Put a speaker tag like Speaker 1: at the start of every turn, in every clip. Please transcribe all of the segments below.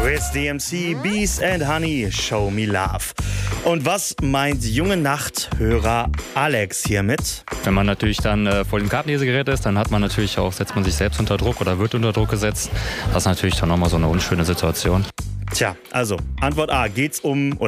Speaker 1: Chris DMC, Bees and Honey, Show Me Love. Und was meint junge Nachthörer Alex hiermit?
Speaker 2: Wenn man natürlich dann vor dem Kartenlesegerät ist, dann hat man natürlich auch, setzt man sich selbst unter Druck oder wird unter Druck gesetzt. Das ist natürlich dann nochmal so eine unschöne Situation.
Speaker 1: Tja, also Antwort A, geht es um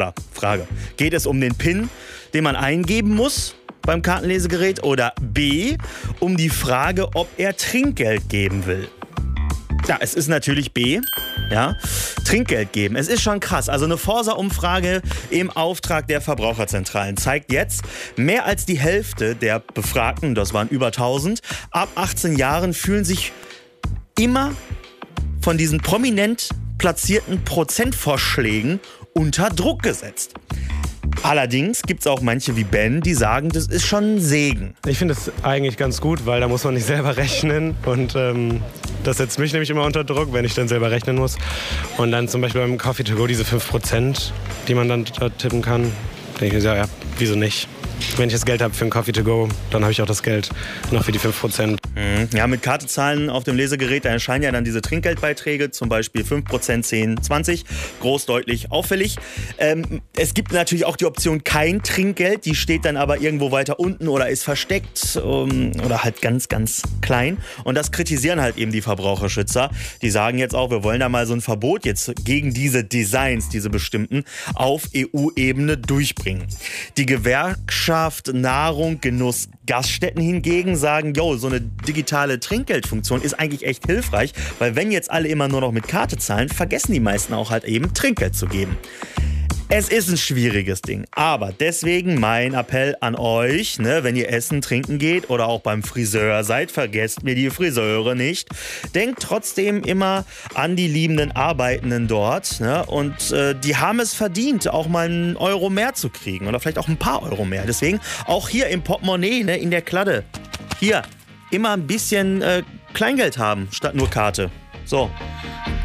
Speaker 1: den PIN, den man eingeben muss beim Kartenlesegerät, oder B, um die Frage, ob er Trinkgeld geben will? Ja, es ist natürlich B, ja, Trinkgeld geben. Es ist schon krass. Also eine Forsa-Umfrage im Auftrag der Verbraucherzentralen zeigt jetzt, mehr als die Hälfte der Befragten, das waren über 1000, ab 18 Jahren fühlen sich immer von diesen prominent platzierten Prozentvorschlägen unter Druck gesetzt. Allerdings gibt es auch manche wie Ben, die sagen, das ist schon ein Segen.
Speaker 3: Ich finde es eigentlich ganz gut, weil da muss man nicht selber rechnen. Und das setzt mich nämlich immer unter Druck, wenn ich dann selber rechnen muss. Und dann zum Beispiel beim Coffee to go diese 5%, die man dann da tippen kann, denke ich mir, ja, wieso nicht? Wenn ich das Geld habe für einen Coffee to go, dann habe ich auch das Geld noch für die 5%.
Speaker 1: Ja, mit Karte zahlen auf dem Lesegerät, da erscheinen ja dann diese Trinkgeldbeiträge, zum Beispiel 5%, 10, 20, groß, deutlich, auffällig. Es gibt natürlich auch die Option kein Trinkgeld, die steht dann aber irgendwo weiter unten oder ist versteckt oder halt ganz, ganz klein. Und das kritisieren halt eben die Verbraucherschützer. Die sagen jetzt auch, wir wollen da mal so ein Verbot jetzt gegen diese Designs, diese bestimmten, auf EU-Ebene durchbringen. Die Gewerkschaft Nahrung, Genuss, Gaststätten hingegen sagen, so eine digitale Trinkgeldfunktion ist eigentlich echt hilfreich, weil wenn jetzt alle immer nur noch mit Karte zahlen, vergessen die meisten auch halt eben Trinkgeld zu geben. Es ist ein schwieriges Ding, aber deswegen mein Appell an euch, wenn ihr essen, trinken geht oder auch beim Friseur seid, vergesst mir die Friseure nicht. Denkt trotzdem immer an die liebenden Arbeitenden dort, und die haben es verdient, auch mal einen Euro mehr zu kriegen oder vielleicht auch ein paar Euro mehr. Deswegen auch hier im Portemonnaie, in der Kladde, hier immer ein bisschen Kleingeld haben statt nur Karte. So.